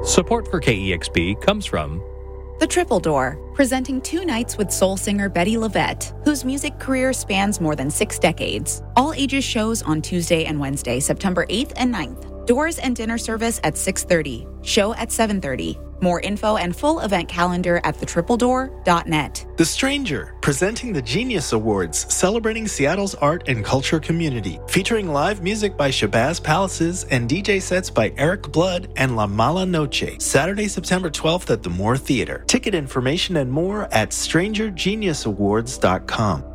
Support for KEXP comes from The Triple Door, presenting 2 nights with soul singer Betty LaVette, whose music career spans more than 6 decades. All ages shows on Tuesday and Wednesday, September 8th and 9th. Doors and dinner service at 6:30. Show at 7:30. More info and full event calendar at thetripledoor.net. The Stranger, presenting the Genius Awards, celebrating Seattle's art and culture community. Featuring live music by Shabazz Palaces and DJ sets by Eric Blood and La Mala Noche. Saturday, September 12th at the Moore Theater. Ticket information and more at strangergeniusawards.com.